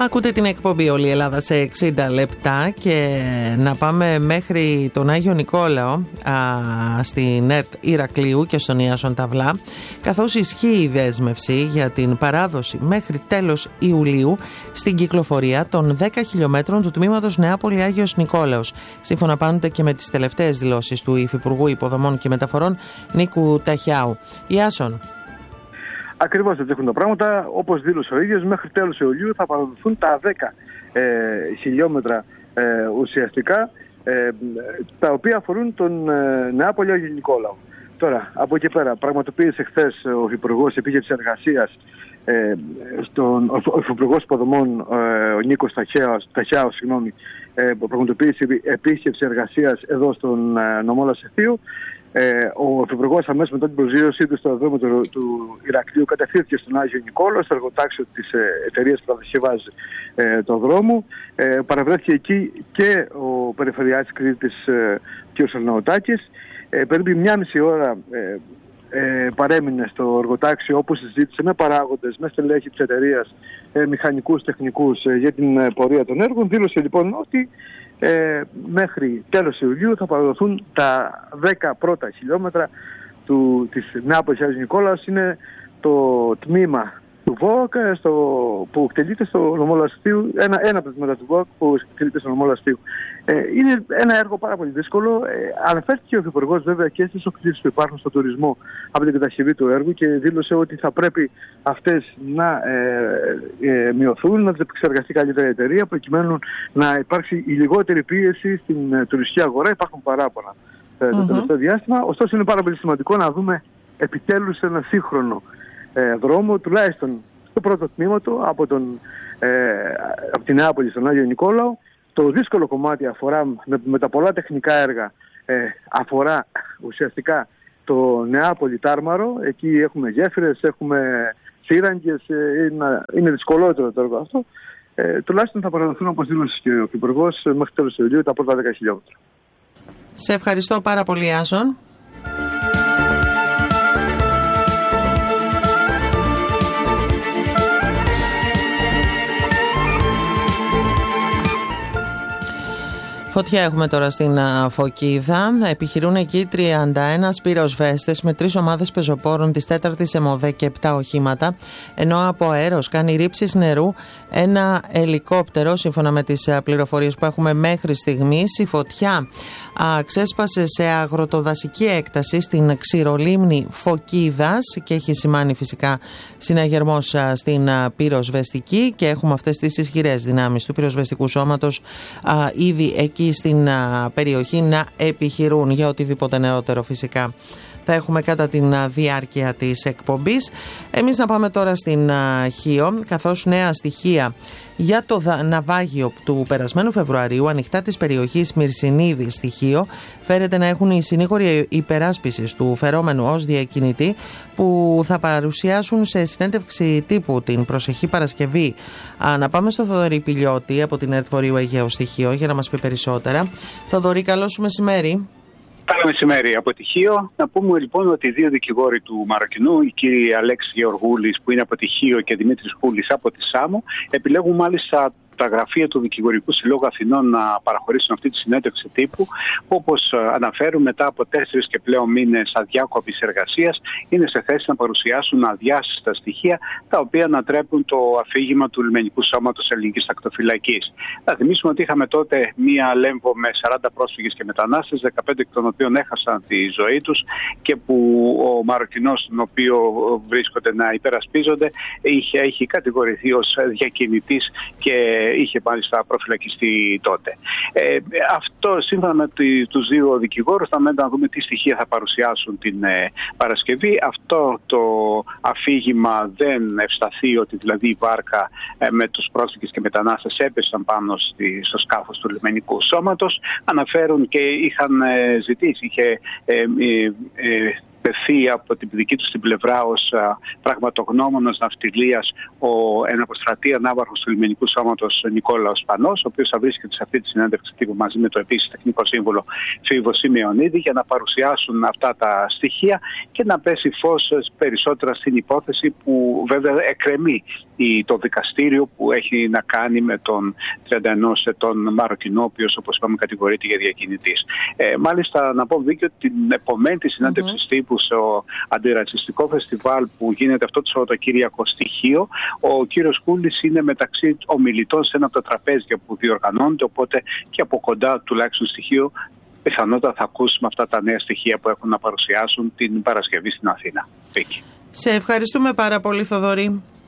Ακούτε την εκπομπή Όλη η Ελλάδα σε 60 λεπτά και να πάμε μέχρι τον Άγιο Νικόλαο στην ΕΡΤ Ηρακλείου και στον Ιάσον Ταυλά, καθώς ισχύει η δέσμευση για την παράδοση μέχρι τέλος Ιουλίου στην κυκλοφορία των 10 χιλιόμετρων του τμήματος Νεάπολη Άγιος Νικόλαος, σύμφωνα πάντοτε και με τις τελευταίες δηλώσεις του Υφυπουργού Υποδομών και Μεταφορών Νίκου Ταχιάου. Ιάσον. Ακριβώς έτσι έχουν τα πράγματα. Όπως δήλωσε ο ίδιος, μέχρι τέλος Ιουλίου θα παραδοθούν τα 10 χιλιόμετρα ουσιαστικά, τα οποία αφορούν τον Νεάπολη Άγιο Νικόλαο. Τώρα, από εκεί πέρα, πραγματοποίησε χθες ο Υπουργός Επίγευσης Εργασίας, ο Υπουργός Υποδομών, ο Νίκος Ταχιάος, πραγματοποίησε επίσκεψη εργασίας εδώ στον νομό Λασιθίου. Ο Υπουργός αμέσως μετά την προσγείωσή του στο αεροδρόμιο του Ηρακλείου κατευθύνθηκε στον Άγιο Νικόλαο, στο εργοτάξιο της εταιρείας που κατασκευάζει το δρόμο. Παραβρέθηκε εκεί και ο Περιφερειάρχης Κρήτης κ. Σαλναωτάκης. Περίπου 1,5 ώρα παρέμεινε στο εργοτάξιο, όπου συζήτησε με παράγοντες, με στελέχη της εταιρείας, μηχανικούς, τεχνικούς για την πορεία των έργων. Δήλωσε λοιπόν ότι μέχρι τέλος Ιουλίου θα παραδοθούν τα 10 πρώτα χιλιόμετρα της Νεάπολης Άγιος Νικόλαος. Είναι το τμήμα του ΒΟΚ που εκτελείται στο νομό Λασιθίου, ένα από τα τμήματα του ΒΟΚ που εκτελείται στο νομό Λασιθίου. Είναι ένα έργο πάρα πολύ δύσκολο. Αναφέρθηκε ο Υπουργός βέβαια και στις οκλήσεις που υπάρχουν στο τουρισμό από την κατασκευή του έργου και δήλωσε ότι θα πρέπει αυτές να μειωθούν, να τις επεξεργαστεί καλύτερα η εταιρεία, προκειμένου να υπάρξει η λιγότερη πίεση στην τουριστική αγορά. Υπάρχουν παράπονα το τελευταίο διάστημα. Ωστόσο, είναι πάρα πολύ σημαντικό να δούμε επιτέλους ένα σύγχρονο δρόμο, τουλάχιστον στο πρώτο τμήμα του, από την Νεάπολη στον Άγιο Νικόλαο. Το δύσκολο κομμάτι αφορά, με τα πολλά τεχνικά έργα, αφορά ουσιαστικά το Νεάπολη Τάρμαρο. Εκεί έχουμε γέφυρες, έχουμε σύραγγες, είναι δυσκολότερο το έργο αυτό. Τουλάχιστον θα παραδοθούν, όπως δήλωσε και ο Υπουργός, μέχρι τέλος Ιουλίου τα πρώτα 10 χιλιόμετρα. Σε ευχαριστώ πάρα πολύ, Άσον. Φωτιά έχουμε τώρα στην Φωκίδα. Επιχειρούν εκεί 31 πυροσβέστες με 3 ομάδες πεζοπόρων της 4ης ΕΜΟΒΕ και 7 οχήματα, ενώ από αέρος κάνει ρήψεις νερού ένα ελικόπτερο. Σύμφωνα με τις πληροφορίες που έχουμε μέχρι στιγμής, η φωτιά ξέσπασε σε αγροτοδασική έκταση στην ξηρολίμνη Φωκίδας και έχει σημάνει φυσικά συναγερμός στην πυροσβεστική, και έχουμε αυτές τις ισχυρές δυνάμεις του πυροσβεστικού σώματος ήδη εκεί στην περιοχή να επιχειρούν για οτιδήποτε νεότερο φυσικά θα έχουμε κατά την διάρκεια της εκπομπής. Εμείς να πάμε τώρα στην Χίο, καθώς νέα στοιχεία για το ναυάγιο του περασμένου Φεβρουαρίου ανοιχτά της περιοχής Μυρσινίδη στη Χίο φέρεται να έχουν οι συνήγοροι υπεράσπισης του φερόμενου ως διακινητή, που θα παρουσιάσουν σε συνέντευξη τύπου την προσεχή Παρασκευή. Να πάμε στο Θοδωρή Πηλιώτη από την ΕΡΤ Βορείου Αιγαίου στη Χίο για να μας πει περισσότερα. Θοδωρή, καλό σου μεσημέρι. Καλό μεσημέρι από τη Χίο. Να πούμε λοιπόν ότι οι 2 δικηγόροι του Μαροκινού, η κυρία Αλέξη Γεωργούλης που είναι από τη Χίο και Δημήτρης Χούλης από τη Σάμο, επιλέγουν μάλιστα τα γραφεία του Δικηγορικού Συλλόγου Αθηνών να παραχωρήσουν αυτή τη συνέντευξη τύπου, που όπως αναφέρουν μετά από 4 και πλέον μήνες αδιάκοπης εργασίας είναι σε θέση να παρουσιάσουν αδιάσυστα στοιχεία τα οποία ανατρέπουν το αφήγημα του Λιμενικού Σώματος Ελληνικής Ακτοφυλακής. Θα θυμίσουμε ότι είχαμε τότε μία Λέμβο με 40 πρόσφυγες και μετανάστες, 15 εκ των οποίων έχασαν τη ζωή τους και που ο Μαροκινός, τον οποίο βρίσκονται να υπερασπίζονται, είχε κατηγορηθεί ως διακινητής και είχε μάλιστα προφυλακιστεί τότε. Αυτό σύμφωνα με τους 2 δικηγόρους θα μένει να δούμε τι στοιχεία θα παρουσιάσουν την Παρασκευή. Αυτό το αφήγημα δεν ευσταθεί, ότι δηλαδή η βάρκα με τους πρόσφυγες και μετανάστες έπεσαν πάνω στο σκάφος του Λιμενικού Σώματος. Αναφέρουν και είχαν ζητήσει, τεθεί από την δική του την πλευρά ως πραγματογνώμονας ναυτιλίας ο εναποστρατεία ναύαρχος του Λιμενικού Σώματος Νικόλαος Σπανός, ο οποίος θα βρίσκεται σε αυτή τη συνέντευξη τύπου μαζί με το επίσης τεχνικό σύμβουλο Φίβο Σημειονίδη, για να παρουσιάσουν αυτά τα στοιχεία και να πέσει φως περισσότερα στην υπόθεση που βέβαια εκκρεμεί το δικαστήριο που έχει να κάνει με τον 31 ετών Μαροκινό, ο οποίος, όπως είπαμε, κατηγορείται για διακινητής. Μάλιστα, να πω δίκιο, την επομένη τη συνέντευξη τύπου στο αντιρατσιστικό φεστιβάλ που γίνεται αυτό το Σαββατοκύριακο στη Χίο, ο κύριος Κούλης είναι μεταξύ ομιλητών σε ένα από τα τραπέζια που διοργανώνεται, οπότε και από κοντά τουλάχιστον στη Χίο πιθανότατα θα ακούσουμε αυτά τα νέα στοιχεία που έχουν να παρουσιάσουν την Παρασκευή στην Αθήνα. Σε ευχαριστούμε πάρα πολύ, Θοδωρή.